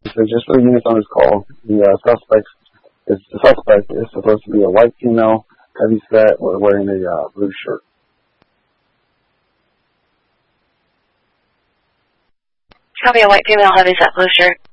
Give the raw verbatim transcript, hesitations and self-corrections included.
So just for the units on this call, the uh, suspect is the suspect is supposed to be a white female, heavy set, or wearing a uh, blue shirt. Copy, a white female, heavy set, blue shirt.